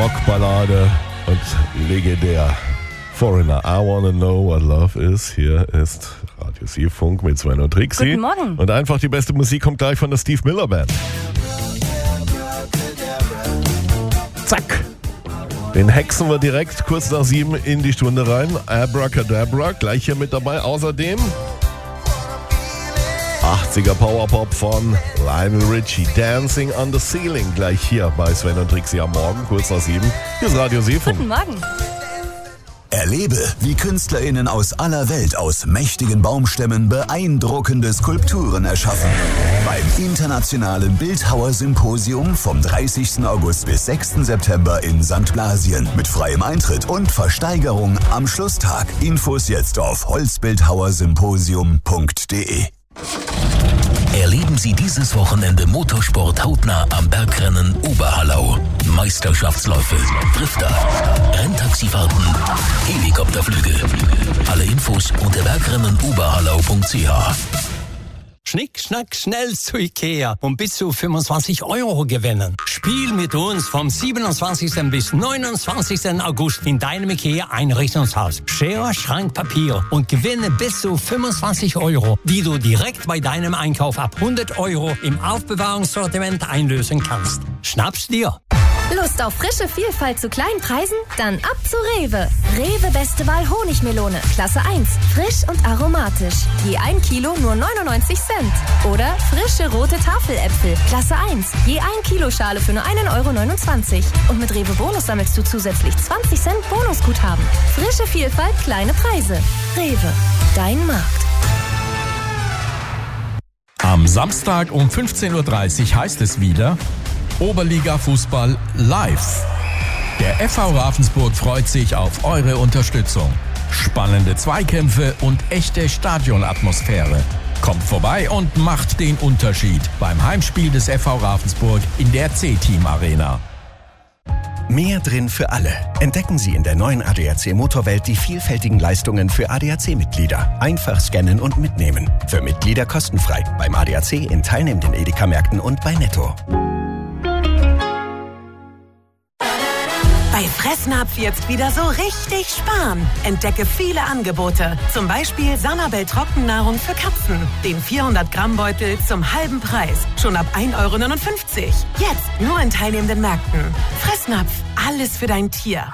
Rockballade und legendär. Foreigner, I wanna know what love is. Hier ist Radio C-Funk mit Sven und Trixi. Guten Morgen. Und einfach die beste Musik kommt gleich von der Steve Miller Band. Zack. Den hexen wir direkt kurz nach 7 in die Stunde rein. Abracadabra, gleich hier mit dabei. Außerdem 80er Powerpop von Lionel Richie. Dancing on the Ceiling, gleich hier bei Sven und Trixi am Morgen, kurz nach 7. Hier ist Radio C-Funk. Guten Morgen. Erlebe, wie KünstlerInnen aus aller Welt aus mächtigen Baumstämmen beeindruckende Skulpturen erschaffen. Beim Internationalen Bildhauersymposium vom 30. August bis 6. September in St. Blasien mit freiem Eintritt und Versteigerung am Schlusstag. Infos jetzt auf holzbildhauersymposium.de. Erleben Sie dieses Wochenende Motorsport hautnah am Bergrennen Oberhallau. Meisterschaftsläufe, Drifter, Renntaxifahrten, Helikopterflüge. Alle Infos unter bergrennenoberhallau.ch. Schnick, schnack, schnell zu Ikea und bis zu 25 € gewinnen. Spiel mit uns vom 27. bis 29. August in deinem Ikea-Einrichtungshaus. Schere, Schrank, Papier und gewinne bis zu 25 €, die du direkt bei deinem Einkauf ab 100 € im Aufbewahrungssortiment einlösen kannst. Schnapp's dir! Lust auf frische Vielfalt zu kleinen Preisen? Dann ab zu Rewe. Rewe Beste Wahl Honigmelone, Klasse 1. Frisch und aromatisch. Je 1 Kilo nur 99 Cent. Oder frische rote Tafeläpfel, Klasse 1. Je 1 Kilo Schale für nur 1,29 €. Und mit Rewe Bonus sammelst du zusätzlich 20 Cent Bonusguthaben. Frische Vielfalt, kleine Preise. Rewe, dein Markt. Am Samstag um 15:30 Uhr heißt es wieder Oberliga-Fußball live. Der FV Ravensburg freut sich auf eure Unterstützung. Spannende Zweikämpfe und echte Stadionatmosphäre. Kommt vorbei und macht den Unterschied beim Heimspiel des FV Ravensburg in der C-Team Arena. Mehr drin für alle. Entdecken Sie in der neuen ADAC Motorwelt die vielfältigen Leistungen für ADAC-Mitglieder. Einfach scannen und mitnehmen. Für Mitglieder kostenfrei. Beim ADAC in teilnehmenden Edeka-Märkten und bei Netto. Bei Fressnapf jetzt wieder so richtig sparen. Entdecke viele Angebote. Zum Beispiel Sanabel Trockennahrung für Katzen. Den 400-Gramm-Beutel zum halben Preis. Schon ab 1,59 €. Jetzt nur in teilnehmenden Märkten. Fressnapf, alles für dein Tier.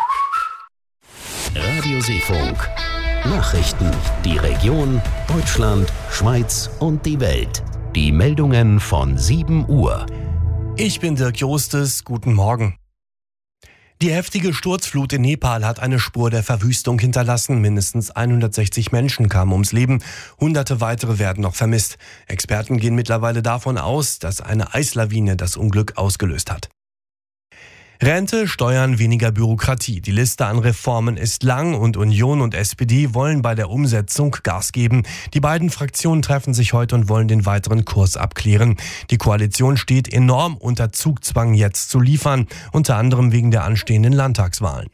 Radio C-Funk. Nachrichten, die Region, Deutschland, Schweiz und die Welt. Die Meldungen von 7 Uhr. Ich bin Dirk Jostes, guten Morgen. Die heftige Sturzflut in Nepal hat eine Spur der Verwüstung hinterlassen. Mindestens 160 Menschen kamen ums Leben. Hunderte weitere werden noch vermisst. Experten gehen mittlerweile davon aus, dass eine Eislawine das Unglück ausgelöst hat. Rente, Steuern, weniger Bürokratie. Die Liste an Reformen ist lang und Union und SPD wollen bei der Umsetzung Gas geben. Die beiden Fraktionen treffen sich heute und wollen den weiteren Kurs abklären. Die Koalition steht enorm unter Zugzwang, jetzt zu liefern, unter anderem wegen der anstehenden Landtagswahlen.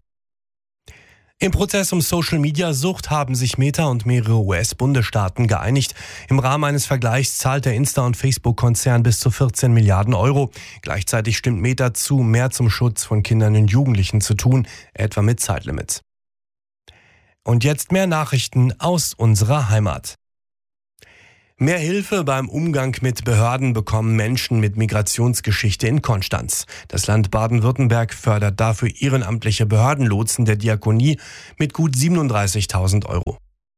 Im Prozess um Social-Media-Sucht haben sich Meta und mehrere US-Bundesstaaten geeinigt. Im Rahmen eines Vergleichs zahlt der Insta- und Facebook-Konzern bis zu 14 Milliarden €. Gleichzeitig stimmt Meta zu, mehr zum Schutz von Kindern und Jugendlichen zu tun, etwa mit Zeitlimits. Und jetzt mehr Nachrichten aus unserer Heimat. Mehr Hilfe beim Umgang mit Behörden bekommen Menschen mit Migrationsgeschichte in Konstanz. Das Land Baden-Württemberg fördert dafür ehrenamtliche Behördenlotsen der Diakonie mit gut 37.000 €.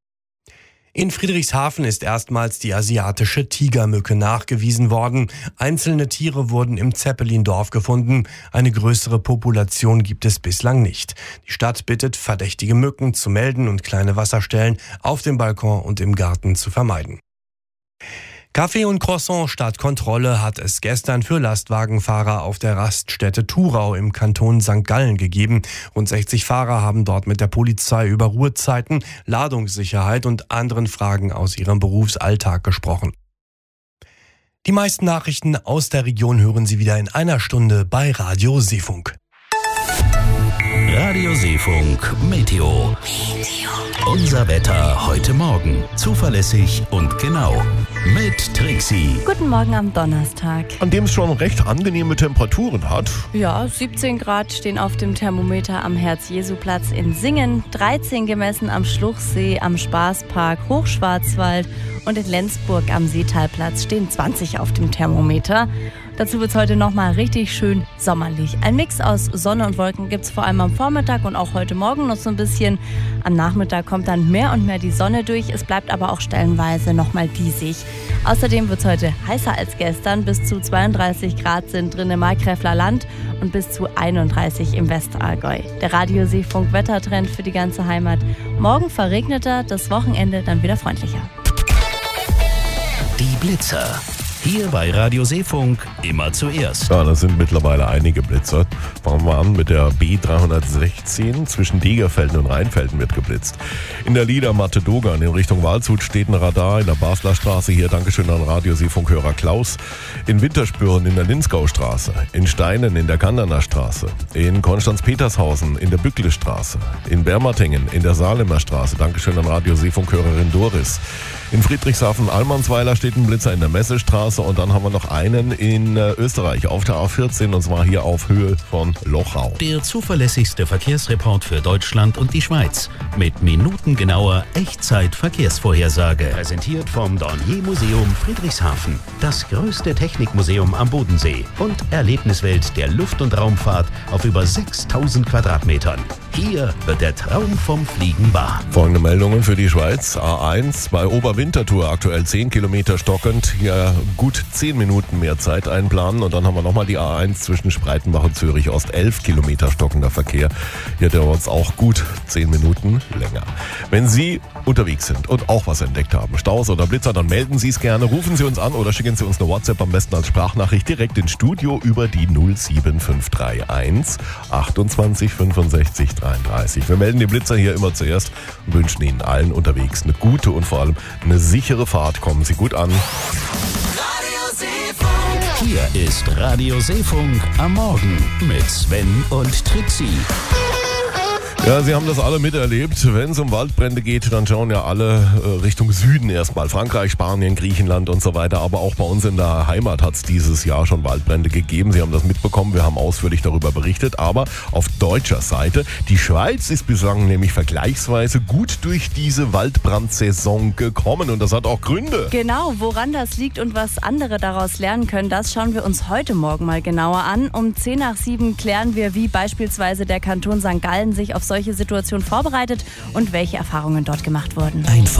In Friedrichshafen ist erstmals die asiatische Tigermücke nachgewiesen worden. Einzelne Tiere wurden im Zeppelindorf gefunden. Eine größere Population gibt es bislang nicht. Die Stadt bittet, verdächtige Mücken zu melden und kleine Wasserstellen auf dem Balkon und im Garten zu vermeiden. Kaffee und Croissant statt Kontrolle hat es gestern für Lastwagenfahrer auf der Raststätte Thurau im Kanton St. Gallen gegeben. Rund 60 Fahrer haben dort mit der Polizei über Ruhezeiten, Ladungssicherheit und anderen Fragen aus ihrem Berufsalltag gesprochen. Die meisten Nachrichten aus der Region hören Sie wieder in einer Stunde bei Radio C-Funk. Radio C-Funk Meteo. Unser Wetter heute Morgen. Zuverlässig und genau. mit Trixie. Guten Morgen am Donnerstag. An dem es schon recht angenehme Temperaturen hat. Ja, 17 Grad stehen auf dem Thermometer am Herz-Jesu-Platz in Singen, 13 gemessen am Schluchsee, am Spaßpark Hochschwarzwald und in Lenzburg am Seetalplatz stehen 20 auf dem Thermometer. Dazu wird es heute nochmal richtig schön sommerlich. Ein Mix aus Sonne und Wolken gibt es vor allem am Vormittag und auch heute Morgen noch so ein bisschen. Am Nachmittag kommt dann mehr und mehr die Sonne durch. Es bleibt aber auch stellenweise nochmal diesig. Außerdem wird es heute heißer als gestern. Bis zu 32 Grad sind drin im Markgräfler Land und bis zu 31 im Westallgäu. Der Radio-Seefunk-Wettertrend für die ganze Heimat. Morgen verregneter, das Wochenende dann wieder freundlicher. Die Blitzer. Hier bei Radio Seefunk immer zuerst. Ja, das sind mittlerweile einige Blitzer. Fangen wir an mit der B316. Zwischen Degerfelden und Rheinfelden wird geblitzt. In der Liedermatte Dogan in Richtung Waldshut steht ein Radar. In der Basler Straße hier Dankeschön an Radio Seefunkhörer Klaus. In Winterspüren in der Linzgaustraße. In Steinen in der Kanderner Straße. In Konstanz-Petershausen in der Bücklestraße. In Bermatingen in der Salemer Straße. Dankeschön an Radio Seefunkhörerin Doris. In Friedrichshafen-Almansweiler steht ein Blitzer in der Messestraße und dann haben wir noch einen in Österreich auf der A14 und zwar hier auf Höhe von Lochau. Der zuverlässigste Verkehrsreport für Deutschland und die Schweiz mit minutengenauer Echtzeit-Verkehrsvorhersage. Präsentiert vom Dornier-Museum Friedrichshafen, das größte Technikmuseum am Bodensee und Erlebniswelt der Luft- und Raumfahrt auf über 6000 Quadratmetern. Hier wird der Traum vom Fliegen wahr. Folgende Meldungen für die Schweiz. A1 bei Oberwinterthur aktuell 10 Kilometer stockend. Hier gut 10 Minuten mehr Zeit einplanen. Und dann haben wir nochmal die A1 zwischen Spreitenbach und Zürich Ost. 11 Kilometer stockender Verkehr. Hier dauert es auch gut 10 Minuten länger. Wenn Sie unterwegs sind und auch was entdeckt haben, Staus oder Blitzer, dann melden Sie es gerne. Rufen Sie uns an oder schicken Sie uns eine WhatsApp, am besten als Sprachnachricht direkt ins Studio über die 07531 28 65 33. Wir melden die Blitzer hier immer zuerst und wünschen Ihnen allen unterwegs eine gute und vor allem eine sichere Fahrt. Kommen Sie gut an. Hier ist Radio Seefunk am Morgen mit Sven und Trixie. Ja, Sie haben das alle miterlebt. Wenn es um Waldbrände geht, dann schauen ja alle Richtung Süden erstmal. Frankreich, Spanien, Griechenland und so weiter. Aber auch bei uns in der Heimat hat es dieses Jahr schon Waldbrände gegeben. Sie haben das mitbekommen. Wir haben ausführlich darüber berichtet. Aber auf deutscher Seite, die Schweiz ist bislang nämlich vergleichsweise gut durch diese Waldbrandsaison gekommen. Und das hat auch Gründe. Genau, woran das liegt und was andere daraus lernen können, das schauen wir uns heute Morgen mal genauer an. Um 6:10 klären wir, wie beispielsweise der Kanton St. Gallen sich auf solche Situationen vorbereitet und welche Erfahrungen dort gemacht wurden.